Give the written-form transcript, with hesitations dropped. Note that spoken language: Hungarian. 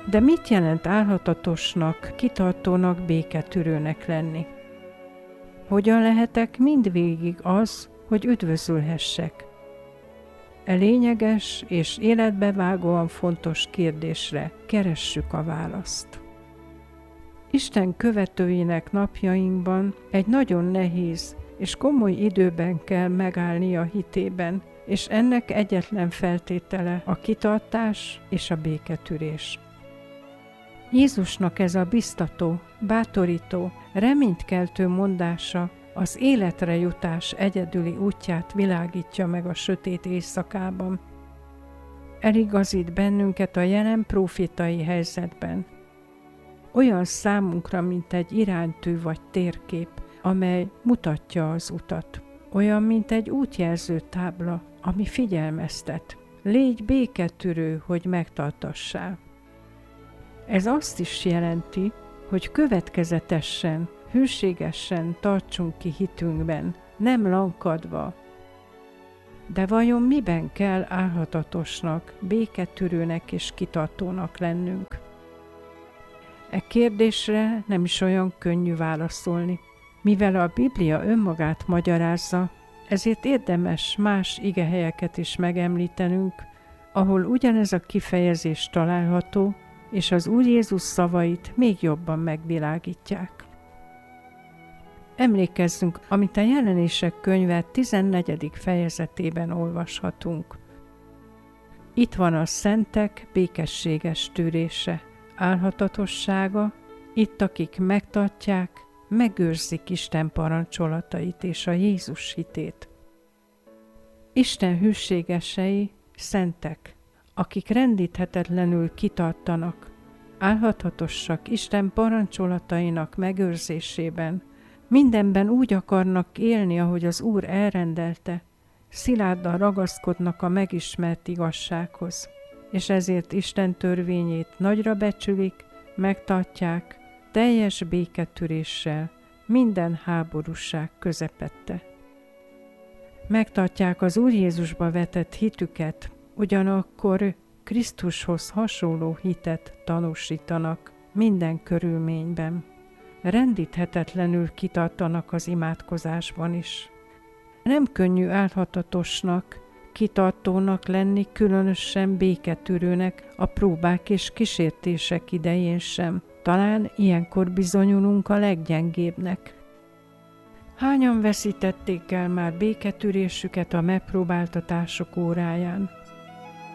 De mit jelent álhatatosnak, kitartónak, béketűrőnek lenni? Hogyan lehetek mindvégig az, hogy üdvözülhessek? E lényeges és életbevágóan fontos kérdésre keressük a választ. Isten követőinek napjainkban egy nagyon nehéz és komoly időben kell megállni a hitében, és ennek egyetlen feltétele a kitartás és a béketűrés. Jézusnak ez a biztató, bátorító, reménykeltő mondása az életre jutás egyedüli útját világítja meg a sötét éjszakában. Eligazít bennünket a jelen prófétai helyzetben. Olyan számunkra, mint egy iránytű vagy térkép, amely mutatja az utat. Olyan, mint egy útjelző tábla, ami figyelmeztet. Légy béketűrő, hogy megtartassál. Ez azt is jelenti, hogy következetesen, hűségesen tartsunk ki hitünkben, nem lankadva. De vajon miben kell álhatatosnak, béketűrőnek és kitartónak lennünk? E kérdésre nem is olyan könnyű válaszolni. Mivel a Biblia önmagát magyarázza, ezért érdemes más igehelyeket is megemlítenünk, ahol ugyanez a kifejezés található, és az Úr Jézus szavait még jobban megvilágítják. Emlékezzünk, amit a Jelenések könyve 14. fejezetében olvashatunk. Itt van a szentek békességes tűrése, álhatatossága, itt akik megtartják, megőrzik Isten parancsolatait és a Jézus hitét. Isten hűségesei, szentek, akik rendíthetetlenül kitartanak, álhatatosak Isten parancsolatainak megőrzésében, mindenben úgy akarnak élni, ahogy az Úr elrendelte, szilárdan ragaszkodnak a megismert igazsághoz, és ezért Isten törvényét nagyra becsülik, megtartják, teljes béketűréssel, minden háborúság közepette. Megtartják az Úr Jézusba vetett hitüket, ugyanakkor Krisztushoz hasonló hitet tanúsítanak minden körülményben. Rendíthetetlenül kitartanak az imádkozásban is. Nem könnyű álhatatosnak, kitartónak lenni, különösen béketűrőnek a próbák és kísértések idején sem. Talán ilyenkor bizonyulunk a leggyengébbnek. Hányan veszítették el már béketűrésüket a megpróbáltatások óráján?